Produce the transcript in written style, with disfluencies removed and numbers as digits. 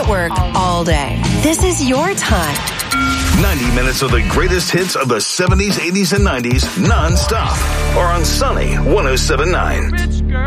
work all day. This is your time. 90 minutes of the greatest hits of the 70s, 80s, and 90s non-stop. Or on Sunny 107.9.